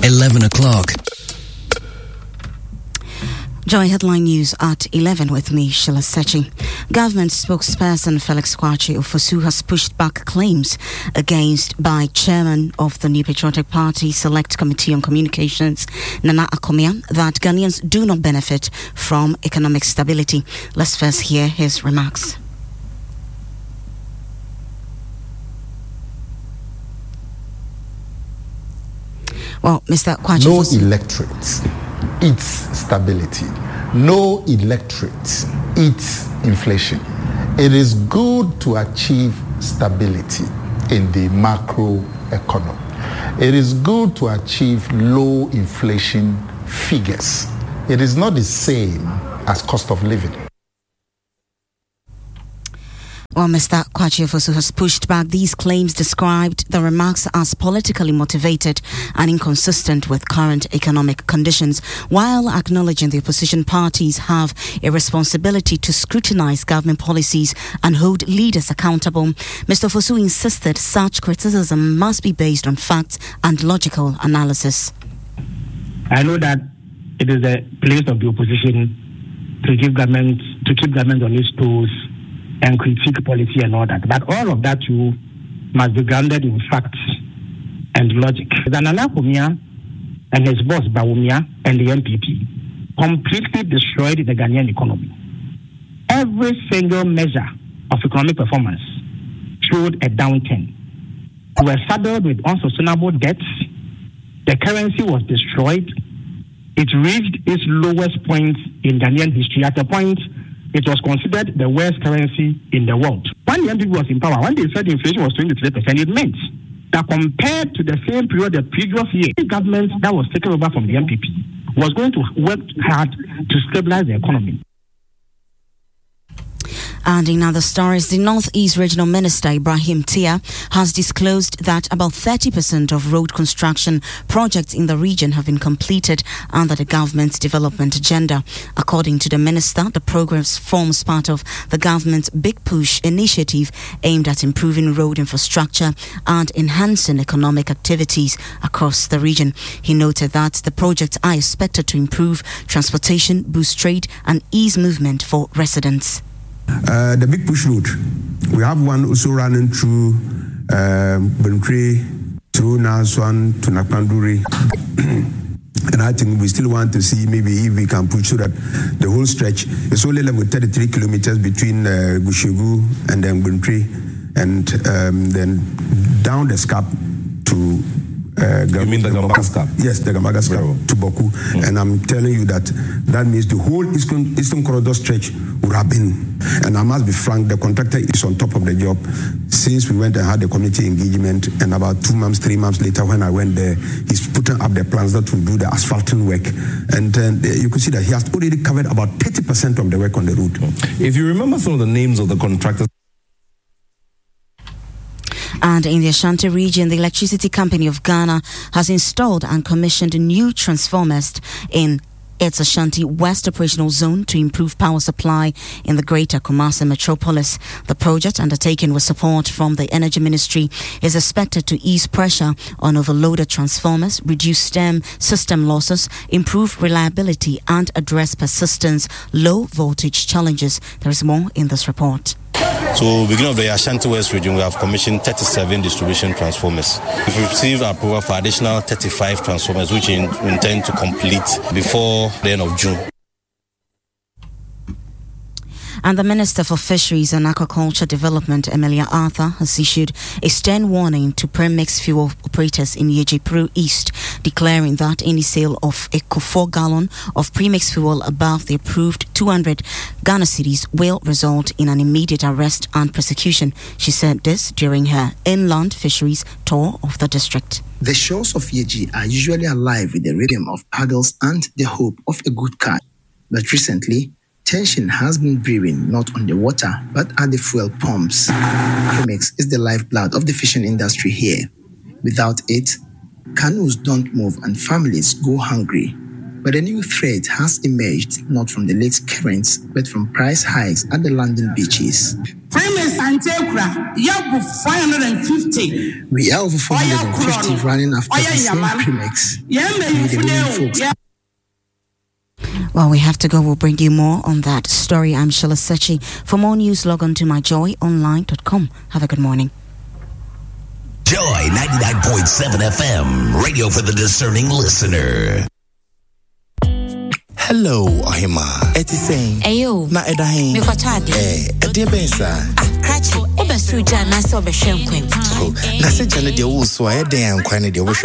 11 o'clock. Joy headline news at 11 with me, Sheila Sechi. Government spokesperson Felix Kwakye Ofosu has pushed back claims against by chairman of the New Patriotic Party Select Committee on Communications, Nana Akomia, that Ghanaians do not benefit from economic stability. Let's first hear his remarks. Well, Mr. Kwakye, no electorate eats stability. No electorate eats inflation. It is good to achieve stability in the macro economy. It is good to achieve low inflation figures. It is not the same as cost of living. Well, Mr. Kwakye Ofosu has pushed back these claims, described the remarks as politically motivated and inconsistent with current economic conditions, while acknowledging the opposition parties have a responsibility to scrutinize government policies and hold leaders accountable. Mr. Ofosu insisted such criticism must be based on facts and logical analysis. I know that it is the place of the opposition to keep government on its toes and critique policy and all that. But all of that too must be grounded in facts and logic. Nana Akomia and his boss Bawumia and the NPP completely destroyed the Ghanaian economy. Every single measure of economic performance showed a downturn. We were saddled with unsustainable debts. The currency was destroyed. It reached its lowest point in Ghanaian history, at a point it was considered the worst currency in the world. When the NPP was in power, when they said inflation was 23%, it meant that compared to the same period the previous year, the government that was taken over from the NPP was going to work hard to stabilize the economy. And in other stories, the Northeast Regional Minister Ibrahim Tia has disclosed that about 30% of road construction projects in the region have been completed under the government's development agenda. According to the minister, the progress forms part of the government's Big Push initiative aimed at improving road infrastructure and enhancing economic activities across the region. He noted that the projects are expected to improve transportation, boost trade, and ease movement for residents. The Big Push route, we have one also running through Bentry, through Naswan to Nakpanduri. And I think we still want to see maybe if we can push so that the whole stretch is only level 33 kilometers between Gushegu and then Bentry, and then down the Scap to you mean the Gambaga Scap? Yes, the Gambaga Scap to Boku. And I'm telling you that means the whole Eastern Corridor stretch would have been. And I must be frank, the contractor is on top of the job since we went and had the community engagement. And about 2 months, 3 months later, when I went there, he's putting up the plans that will do the asphalting work. And you could see that he has already covered about 30% of the work on the route. If you remember some of the names of the contractors. And in the Ashanti region, the Electricity Company of Ghana has installed and commissioned new transformers in its Ashanti West operational zone to improve power supply in the Greater Kumasi metropolis. The project, undertaken with support from the Energy Ministry, is expected to ease pressure on overloaded transformers, reduce system losses, improve reliability, and address persistent low voltage challenges. There is more in this report. So, beginning of the Ashanti West region, we have commissioned 37 distribution transformers. We've received approval for additional 35 transformers, which we intend to complete before the end of June. And the Minister for Fisheries and Aquaculture Development, Emilia Arthur, has issued a stern warning to premix fuel operators in Yejipuru East, declaring that any sale of a 4 gallon of premix fuel above the approved 200 Ghana cedis will result in an immediate arrest and prosecution. She said this during her inland fisheries tour of the district. The shores of Yeji are usually alive with the rhythm of paddles and the hope of a good catch. But recently, tension has been brewing not on the water but at the fuel pumps. Premix is the lifeblood of the fishing industry here. Without it, canoes don't move and families go hungry. But a new threat has emerged not from the lake's currents but from price hikes at the London beaches. Premix We are over 450 running after the same premix. Well, we have to go. We'll bring you more on that story. I'm Sheila Sechi. For more news, log on to myjoyonline.com. Have a good morning. Joy 99.7 FM, radio for the discerning listener. Hello, Ohima. Eti saying, Ayo, na edahin. Me kwatade. Edi bensa. Krachi, obesuja na so be hwenkwem. Na se jane de wo so eden ankwane de wo